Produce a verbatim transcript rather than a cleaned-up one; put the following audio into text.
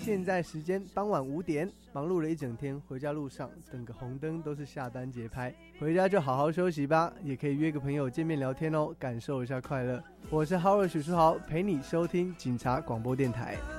现在时间傍晚五点，忙碌了一整天，回家路上等个红灯都是下班节拍，回家就好好休息吧，也可以约个朋友见面聊天哦，感受一下快乐。我是 Howard 许书豪，陪你收听警察广播电台。